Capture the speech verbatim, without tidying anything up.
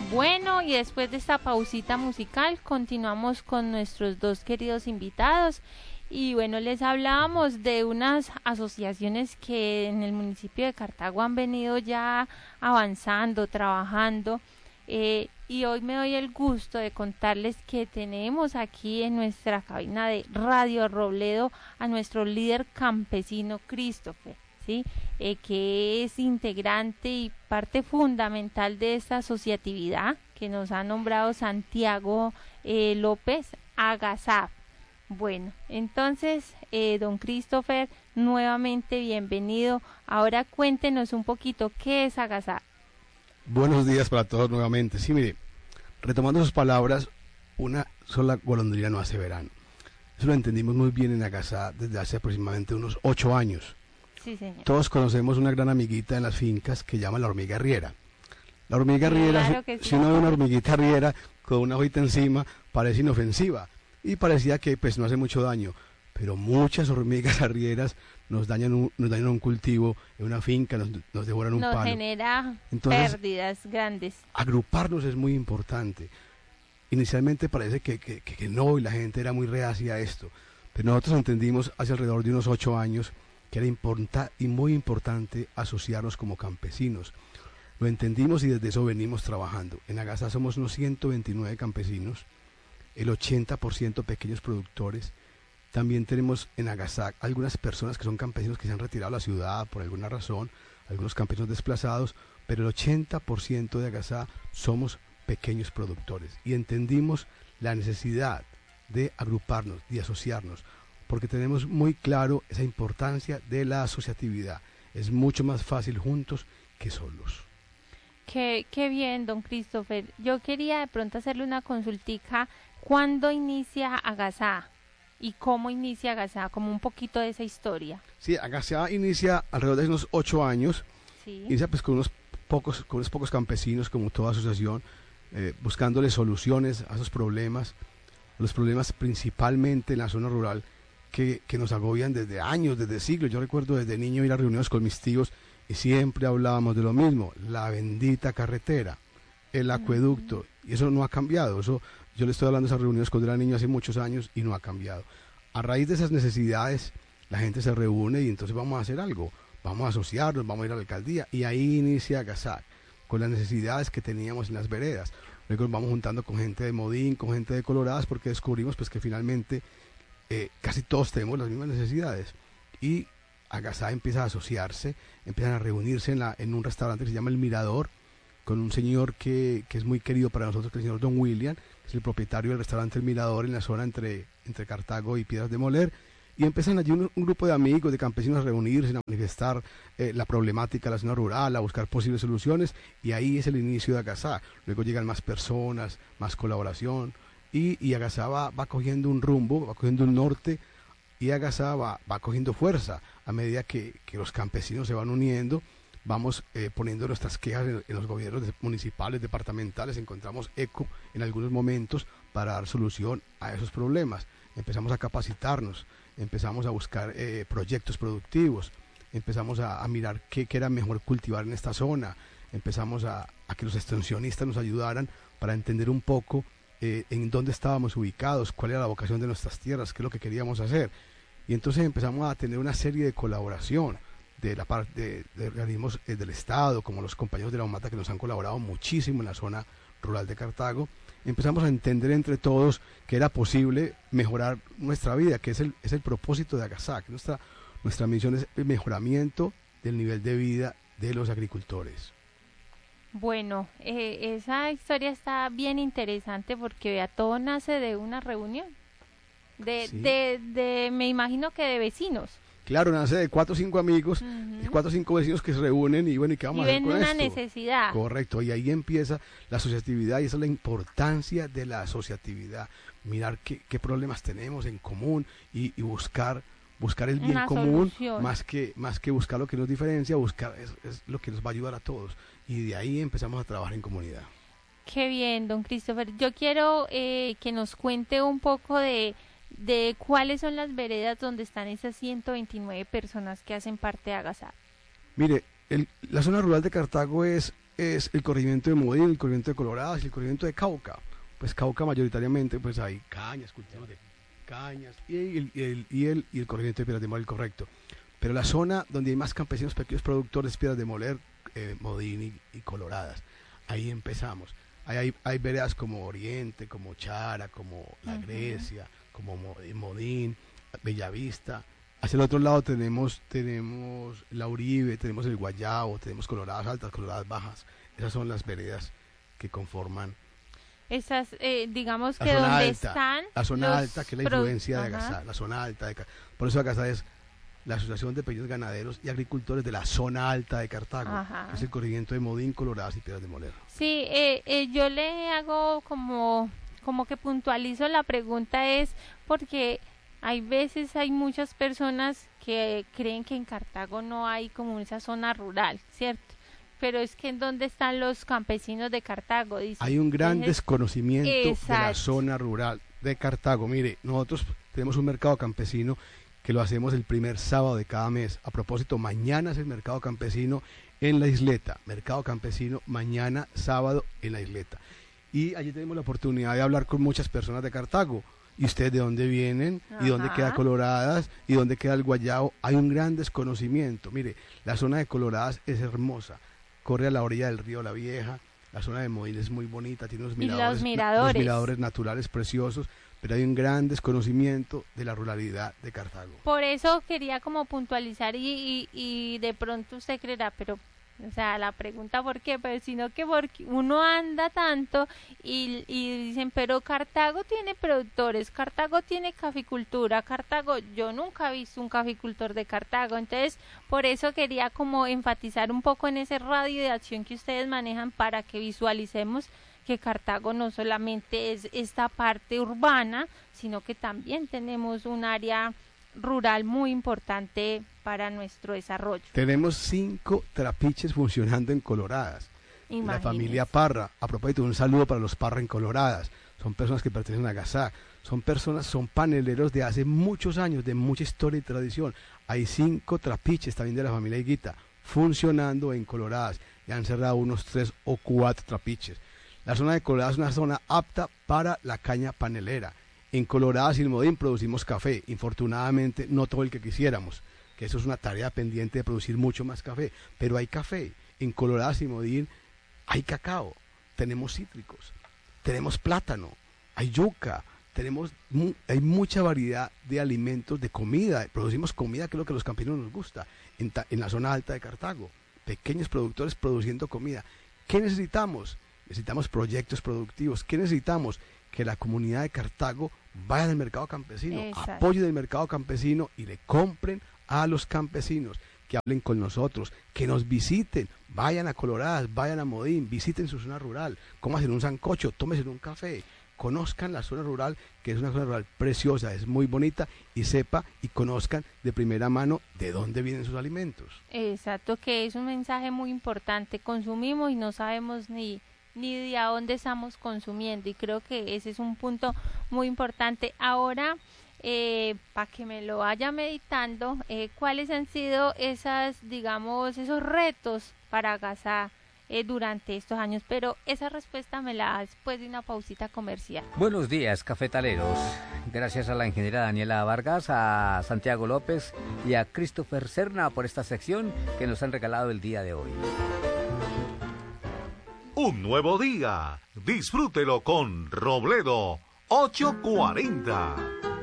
Bueno, y después de esta pausita musical, continuamos con nuestros dos queridos invitados. Y bueno, les hablábamos de unas asociaciones que en el municipio de Cartago han venido ya avanzando, trabajando. Eh, y hoy me doy el gusto de contarles que tenemos aquí en nuestra cabina de Radio Robledo a nuestro líder campesino Christopher, ¿sí? Eh, que es integrante y parte fundamental de esta asociatividad que nos ha nombrado Santiago eh, López, Agasaf. Bueno, entonces, eh, don Christopher, nuevamente bienvenido. Ahora cuéntenos un poquito, ¿qué es Agasaf? Buenos días para todos nuevamente. Sí, mire, retomando sus palabras, una sola golondrina no hace verano. Eso lo entendimos muy bien en Agasaf desde hace aproximadamente unos ocho años. Sí, señor. Todos conocemos una gran amiguita en las fincas que llama la hormiga arriera. La hormiga arriera, Claro que si, sí. si uno ve una hormiguita arriera con una hojita encima, parece inofensiva y parecía que pues no hace mucho daño, pero muchas hormigas arrieras nos dañan un, nos dañan un cultivo en una finca, nos, nos devoran un Nos palo. genera Entonces, pérdidas grandes. agruparnos es muy importante. Inicialmente parece que, que, que, que no, y la gente era muy reacia a esto, pero nosotros entendimos hace alrededor de unos ocho años que era importa, y muy importante asociarnos como campesinos. Lo entendimos y desde eso venimos trabajando. En Agasaf somos unos ciento veintinueve campesinos, el ochenta por ciento pequeños productores. También tenemos en Agasaf algunas personas que son campesinos que se han retirado a la ciudad por alguna razón, algunos campesinos desplazados, pero el ochenta por ciento de Agasaf somos pequeños productores. Y entendimos la necesidad de agruparnos, de asociarnos, porque tenemos muy claro esa importancia de la asociatividad. Es mucho más fácil juntos que solos. Qué, qué bien, don Christopher. Yo quería de pronto hacerle una consultica. ¿Cuándo inicia Agasaf? ¿Y cómo inicia Agasaf? Como un poquito de esa historia. Sí, Agasaf inicia alrededor de unos ocho años. Sí. Inicia pues con unos pocos, con unos pocos campesinos, como toda asociación, eh, buscándole soluciones a esos problemas, los problemas principalmente en la zona rural, Que, que nos agobian desde años, desde siglos. Yo recuerdo desde niño ir a reuniones con mis tíos y siempre hablábamos de lo mismo, la bendita carretera, el acueducto, y eso no ha cambiado. Eso, yo le estoy hablando de esas reuniones cuando era niño hace muchos años y no ha cambiado. A raíz de esas necesidades, la gente se reúne y entonces vamos a hacer algo, vamos a asociarnos, vamos a ir a la alcaldía, y ahí inicia Agasaf, con las necesidades que teníamos en las veredas. Luego nos vamos juntando con gente de Modín, con gente de Coloradas, porque descubrimos pues que finalmente Eh, casi todos tenemos las mismas necesidades, y Agasaf empieza a asociarse, empiezan a reunirse en, la, en un restaurante que se llama El Mirador, con un señor que, que es muy querido para nosotros, que es el señor Don William, que es el propietario del restaurante El Mirador en la zona entre, entre Cartago y Piedras de Moler, y empiezan allí un, un grupo de amigos, de campesinos a reunirse, a manifestar eh, la problemática de la zona rural, a buscar posibles soluciones, y ahí es el inicio de Agasaf. Luego llegan más personas, más colaboración, y, y Agasaf va, va cogiendo un rumbo, va cogiendo un norte, y Agasaf va, va cogiendo fuerza a medida que, que los campesinos se van uniendo. Vamos eh, poniendo nuestras quejas en, en los gobiernos municipales, departamentales, encontramos eco en algunos momentos para dar solución a esos problemas. Empezamos a capacitarnos, empezamos a buscar eh, proyectos productivos, empezamos a, a mirar qué, qué era mejor cultivar en esta zona, empezamos a, a que los extensionistas nos ayudaran para entender un poco Eh, en dónde estábamos ubicados, cuál era la vocación de nuestras tierras, qué es lo que queríamos hacer. Y entonces empezamos a tener una serie de colaboración de la parte de, de organismos eh, del Estado, como los compañeros de la OMATA, que nos han colaborado muchísimo en la zona rural de Cartago. Empezamos a entender entre todos que era posible mejorar nuestra vida, que es el, es el propósito de Agasaf, que nuestra, nuestra misión es el mejoramiento del nivel de vida de los agricultores. Bueno, eh, esa historia está bien interesante porque vea, todo nace de una reunión, de, Sí. de, de, me imagino que de vecinos. Claro, nace de cuatro o cinco amigos, Uh-huh. de cuatro o cinco vecinos que se reúnen y bueno, ¿y qué vamos Y a hacer ven con una esto? necesidad. Correcto, y ahí empieza la asociatividad, y esa es la importancia de la asociatividad, mirar qué, qué problemas tenemos en común y, y buscar buscar el bien Una común, solución. más que más que buscar lo que nos diferencia, buscar es, es lo que nos va a ayudar a todos, y de ahí empezamos a trabajar en comunidad. Qué bien, don Christopher. Yo quiero eh, que nos cuente un poco de, de cuáles son las veredas donde están esas ciento veintinueve personas que hacen parte de Agasaf. Mire, el, la zona rural de Cartago es es el corregimiento de Modín, el corregimiento de Coloradas y el corregimiento de Cauca. Pues Cauca mayoritariamente pues hay cañas, cultivos de cañas y el, y el, y el, y el corregimiento de Piedras de Moler, correcto. Pero la zona donde hay más campesinos, pequeños productores, Piedras de Moler, eh, Modín y, y Coloradas, ahí empezamos. Ahí hay, hay veredas como Oriente, como Chara, como La uh-huh. Grecia, como Modín, Bellavista. Hacia el otro lado tenemos, tenemos La Uribe, tenemos el Guayabo, tenemos Coloradas Altas, Coloradas Bajas. Esas son las veredas que conforman esas, eh, digamos que donde alta, están la zona los alta, que es la influencia de Agasá, la zona alta de por eso Agasá es la Asociación de Pequeños Ganaderos y Agricultores de la Zona Alta de Cartago, que es el corregimiento de Modín, Coloradas y Piedras de Moler. Sí, eh, eh, yo le hago como, como que puntualizo la pregunta es porque hay veces hay muchas personas que creen que en Cartago no hay como esa zona rural, ¿cierto? Pero es que ¿en dónde están los campesinos de Cartago? Dicen. Hay un gran Entonces, desconocimiento exacto. de la zona rural de Cartago. Mire, nosotros tenemos un mercado campesino que lo hacemos el primer sábado de cada mes. A propósito, mañana es el mercado campesino en la isleta. Mercado campesino mañana sábado en la isleta. Y allí tenemos la oportunidad de hablar con muchas personas de Cartago. ¿Y ustedes de dónde vienen? Ajá. ¿Y dónde queda Coloradas? ¿Y dónde queda el Guayabo? Hay un gran desconocimiento. Mire, la zona de Coloradas es hermosa. Corre a la orilla del río La Vieja. La zona de Modín es muy bonita, tiene unos miradores, los miradores. unos miradores naturales preciosos, pero hay un gran desconocimiento de la ruralidad de Cartago. Por eso quería como puntualizar y, y, y de pronto usted creerá, pero, o sea, la pregunta por qué, pero sino que porque uno anda tanto y, y dicen, pero Cartago tiene productores, Cartago tiene caficultura, Cartago, yo nunca he visto un caficultor de Cartago, entonces por eso quería como enfatizar un poco en ese radio de acción que ustedes manejan para que visualicemos que Cartago no solamente es esta parte urbana, sino que también tenemos un área rural muy importante para nuestro desarrollo. Tenemos cinco trapiches funcionando en Coloradas. Imagínese. La familia Parra, a propósito, un saludo para los Parra en Coloradas. Son personas que pertenecen a Agasá. Son personas, son paneleros de hace muchos años, de mucha historia y tradición. Hay cinco trapiches también de la familia Higuita funcionando en Coloradas. Ya han cerrado unos tres o cuatro trapiches. La zona de Coloradas es una zona apta para la caña panelera. En Coloradas y en Modín producimos café, infortunadamente no todo el que quisiéramos, que eso es una tarea pendiente de producir mucho más café, pero hay café. En Coloradas y Modín hay cacao, tenemos cítricos, tenemos plátano, hay yuca, tenemos mu hay mucha variedad de alimentos, de comida, producimos comida que es lo que a los campesinos nos gusta, en, en la zona alta de Cartago, pequeños productores produciendo comida. ¿Qué necesitamos? Necesitamos proyectos productivos. ¿Qué necesitamos? Que la comunidad de Cartago vaya al mercado campesino, Exacto. apoye del mercado campesino y le compren a los campesinos, que hablen con nosotros, que nos visiten, vayan a Coloradas, vayan a Modín, visiten su zona rural, coman un sancocho, tómense un café, conozcan la zona rural, que es una zona rural preciosa, es muy bonita, y sepa y conozcan de primera mano de dónde vienen sus alimentos. Exacto, que es un mensaje muy importante. Consumimos y no sabemos ni ni de a dónde estamos consumiendo, y creo que ese es un punto muy importante. Ahora, eh, para que me lo vaya meditando, eh, ¿cuáles han sido esas, digamos, esos retos para Agasá eh, durante estos años? Pero esa respuesta me la da después de una pausita comercial. Buenos días, cafetaleros. Gracias a la ingeniera Daniela Vargas, a Santiago López y a Christopher Serna por esta sección que nos han regalado el día de hoy. Un nuevo día, disfrútelo con Robledo ochocientos cuarenta.